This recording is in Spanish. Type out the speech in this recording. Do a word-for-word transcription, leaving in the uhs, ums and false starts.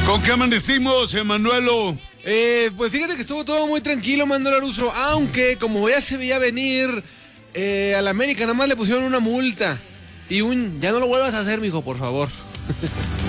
¿Con qué amanecimos, Emanuelo? Eh, pues fíjate que estuvo todo muy tranquilo, Mando Laruso, aunque como ya se veía venir, eh, a la América nada más le pusieron una multa y un, ya no lo vuelvas a hacer, mijo, por favor.